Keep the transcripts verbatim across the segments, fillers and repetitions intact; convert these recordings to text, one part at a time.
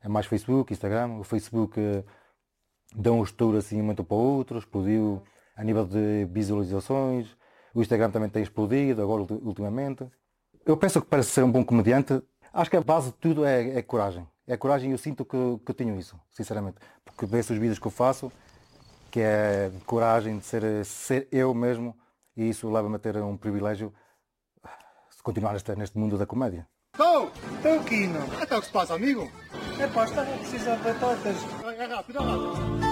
é mais Facebook, Instagram. O Facebook uh, dá um estouro assim um momento para o outro, explodiu a nível de visualizações. O Instagram também tem explodido agora ultimamente. Eu penso que para ser um bom comediante, acho que a base de tudo é, é coragem. É coragem e eu sinto que, que eu tenho isso, sinceramente. Porque vejo os vídeos que eu faço, que é de coragem, de ser, ser eu mesmo, e isso leva-me a ter um privilégio de continuar neste, neste mundo da comédia. Estou! Estou aqui, não. Até o que se passa, amigo? É pá, estava a precisar de batatas. É rápido, é rápido.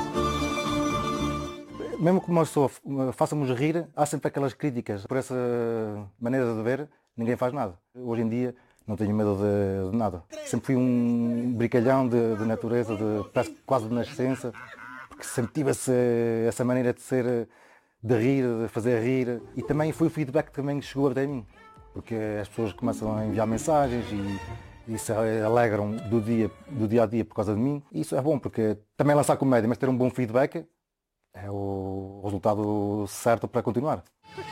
Mesmo que uma pessoa faça-nos rir, há sempre aquelas críticas. Por essa maneira de ver, ninguém faz nada. Hoje em dia não tenho medo de, de nada. Sempre fui um brincalhão de, de natureza, de, quase de nascença, porque sempre tive essa, essa maneira de ser, de rir, de fazer rir. E também foi o feedback que também chegou até mim, porque as pessoas começam a enviar mensagens e, e se alegram do dia, do dia a dia por causa de mim. E isso é bom, porque também lançar comédia, mas ter um bom feedback é o resultado certo para continuar.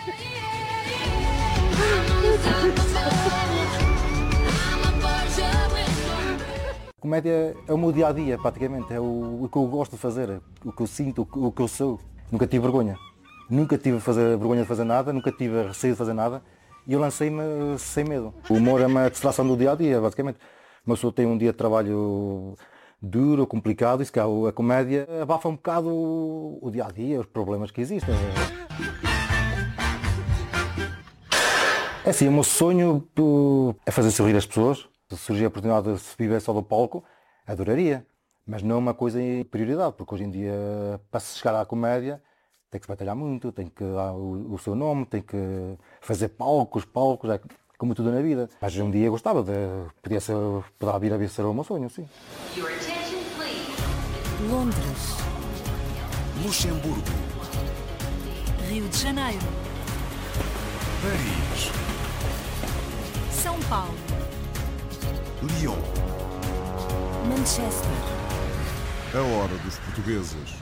A comédia é o meu dia a dia, praticamente, é o, o que eu gosto de fazer, o que eu sinto, o, o que eu sou. Nunca tive vergonha, nunca tive fazer, vergonha de fazer nada, nunca tive receio de fazer nada e eu lancei-me sem medo. O humor é uma distração do dia a dia, basicamente. Uma pessoa tem um dia de trabalho duro, complicado, e se calhar a comédia abafa um bocado o, o dia a dia, os problemas que existem. É assim, o meu sonho é fazer sorrir as pessoas. Se surgir a oportunidade de se viver só do palco, adoraria, mas não é uma coisa em prioridade, porque hoje em dia, para se chegar à comédia, tem que se batalhar muito, tem que dar o, o seu nome, tem que fazer palcos, palcos, é como tudo na vida. Mas um dia eu gostava de, podia ser, poder vir a vir ser o meu sonho, sim. Londres, Luxemburgo, Rio de Janeiro, Paris, São Paulo, Lyon. Manchester. A hora dos portugueses.